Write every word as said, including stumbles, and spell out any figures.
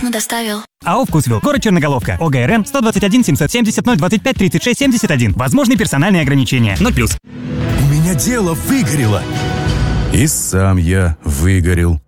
вкусно доставил. АО «Вкусвилл». Город Черноголовка. ОГРН сто двадцать один семьсот семьдесят ноль двадцать пять тридцать шесть семьдесят один. Возможны персональные ограничения. ноль плюс. У меня дело выгорело. И сам я выгорел.